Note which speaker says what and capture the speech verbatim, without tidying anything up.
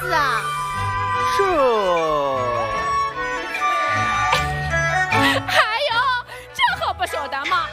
Speaker 1: 思啊？
Speaker 2: 这，
Speaker 3: 哎呦，这可不晓得嘛！